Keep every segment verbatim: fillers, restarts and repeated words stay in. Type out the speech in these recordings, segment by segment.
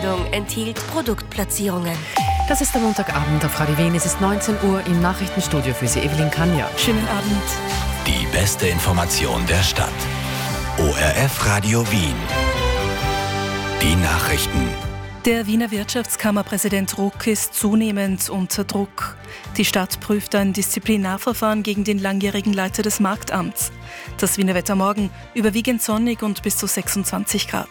Sendung enthielt Produktplatzierungen. Das ist der Montagabend auf Radio Wien. Es ist neunzehn Uhr im Nachrichtenstudio für Sie, Evelyn Kanja. Schönen Abend. Die beste Information der Stadt. O R F Radio Wien. Die Nachrichten. Der Wiener Wirtschaftskammerpräsident Ruck ist zunehmend unter Druck. Die Stadt prüft ein Disziplinarverfahren gegen den langjährigen Leiter des Marktamts. Das Wiener Wetter morgen überwiegend sonnig und bis zu sechsundzwanzig Grad.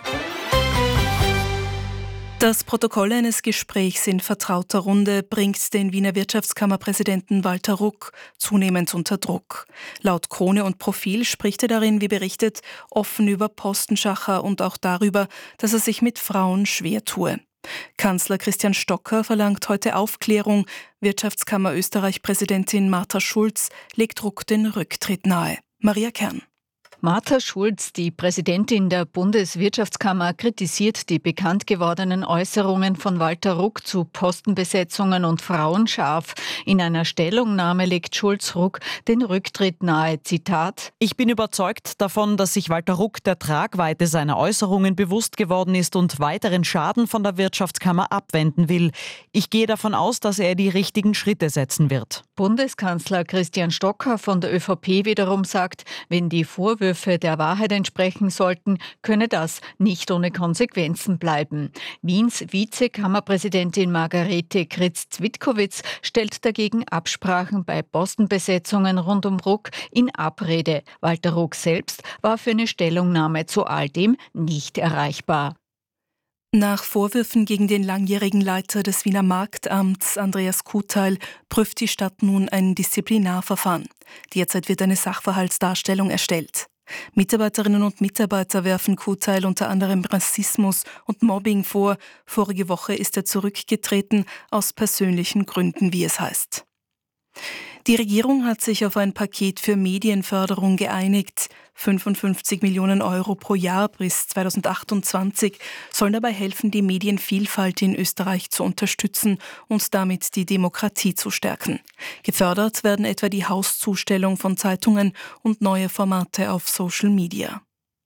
Das Protokoll eines Gesprächs in vertrauter Runde bringt den Wiener Wirtschaftskammerpräsidenten Walter Ruck zunehmend unter Druck. Laut Krone und Profil spricht er darin, wie berichtet, offen über Postenschacher und auch darüber, dass er sich mit Frauen schwer tue. Kanzler Christian Stocker verlangt heute Aufklärung. Wirtschaftskammer Österreich-Präsidentin Martha Schulz legt Ruck den Rücktritt nahe. Maria Kern. Martha Schulz, die Präsidentin der Bundeswirtschaftskammer, kritisiert die bekannt gewordenen Äußerungen von Walter Ruck zu Postenbesetzungen und Frauen scharf. In einer Stellungnahme legt Schulz Ruck den Rücktritt nahe. Zitat: Ich bin überzeugt davon, dass sich Walter Ruck der Tragweite seiner Äußerungen bewusst geworden ist und weiteren Schaden von der Wirtschaftskammer abwenden will. Ich gehe davon aus, dass er die richtigen Schritte setzen wird. Bundeskanzler Christian Stocker von der ÖVP wiederum sagt, wenn die Vorwürfe der Wahrheit entsprechen sollten, könne das nicht ohne Konsequenzen bleiben. Wiens Vizekammerpräsidentin Margarete Kritz-Zwitkowitz stellt dagegen Absprachen bei Postenbesetzungen rund um Ruck in Abrede. Walter Ruck selbst war für eine Stellungnahme zu all dem nicht erreichbar. Nach Vorwürfen gegen den langjährigen Leiter des Wiener Marktamts, Andreas Kuteil, prüft die Stadt nun ein Disziplinarverfahren. Derzeit wird eine Sachverhaltsdarstellung erstellt. Mitarbeiterinnen und Mitarbeiter werfen Kuteil unter anderem Rassismus und Mobbing vor. Vorige Woche ist er zurückgetreten, aus persönlichen Gründen, wie es heißt. Die Regierung hat sich auf ein Paket für Medienförderung geeinigt. fünfundfünfzig Millionen Euro pro Jahr bis zweitausendachtundzwanzig sollen dabei helfen, die Medienvielfalt in Österreich zu unterstützen und damit die Demokratie zu stärken. Gefördert werden etwa die Hauszustellung von Zeitungen und neue Formate auf Social Media.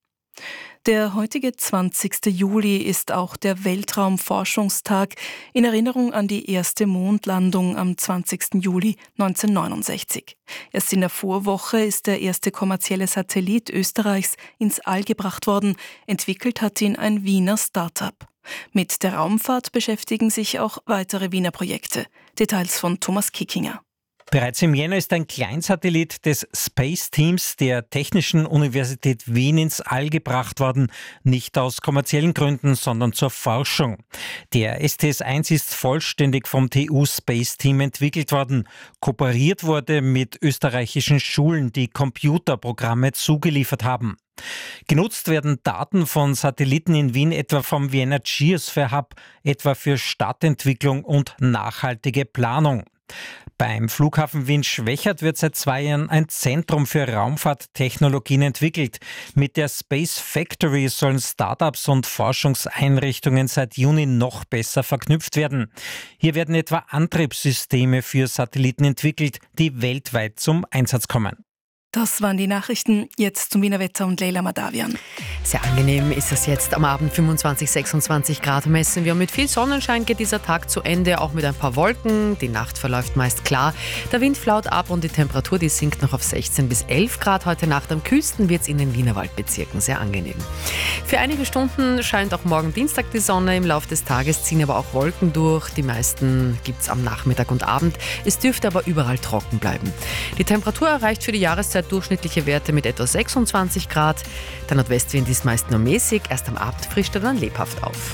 Der heutige zwanzigste Juli ist auch der Weltraumforschungstag in Erinnerung an die erste Mondlandung am zwanzigsten Juli neunzehnhundertneunundsechzig. Erst in der Vorwoche ist der erste kommerzielle Satellit Österreichs ins All gebracht worden. Entwickelt hat ihn ein Wiener Start-up. Mit der Raumfahrt beschäftigen sich auch weitere Wiener Projekte. Details von Thomas Kickinger. Bereits im Jänner ist ein Kleinsatellit des Space Teams der Technischen Universität Wien ins All gebracht worden, nicht aus kommerziellen Gründen, sondern zur Forschung. Der S T S eins ist vollständig vom T U Space Team entwickelt worden. Kooperiert wurde mit österreichischen Schulen, die Computerprogramme zugeliefert haben. Genutzt werden Daten von Satelliten in Wien etwa vom Vienna Geosphere Hub, etwa für Stadtentwicklung und nachhaltige Planung. Beim Flughafen Wien-Schwechat wird seit zwei Jahren ein Zentrum für Raumfahrttechnologien entwickelt. Mit der Space Factory sollen Startups und Forschungseinrichtungen seit Juni noch besser verknüpft werden. Hier werden etwa Antriebssysteme für Satelliten entwickelt, die weltweit zum Einsatz kommen. Das waren die Nachrichten. Jetzt zum Wiener Wetter und Leila Madavian. Sehr angenehm ist es jetzt am Abend, fünfundzwanzig, sechsundzwanzig Grad messen wir. Mit viel Sonnenschein geht dieser Tag zu Ende, auch mit ein paar Wolken. Die Nacht verläuft meist klar. Der Wind flaut ab und die Temperatur, die sinkt noch auf sechzehn bis elf Grad. Heute Nacht am kühlsten wird es in den Wienerwaldbezirken. Sehr angenehm. Für einige Stunden scheint auch morgen Dienstag die Sonne. Im Laufe des Tages ziehen aber auch Wolken durch. Die meisten gibt es am Nachmittag und Abend. Es dürfte aber überall trocken bleiben. Die Temperatur erreicht für die Jahreszeit durchschnittliche Werte mit etwa sechsundzwanzig Grad. Der Nordwestwind ist meist nur mäßig, erst am Abend frischt er dann lebhaft auf.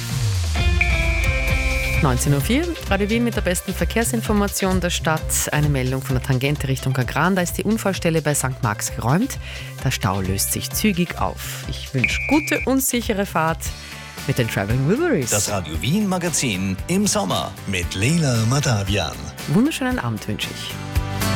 neunzehn Uhr vier, Radio Wien mit der besten Verkehrsinformation der Stadt. Eine Meldung von der Tangente Richtung Kagran. Da ist die Unfallstelle bei Sankt Marx geräumt. Der Stau löst sich zügig auf. Ich wünsche gute und sichere Fahrt mit den Traveling Wilburys. Das Radio Wien Magazin im Sommer mit Leila Madavian. Wunderschönen Abend wünsche ich.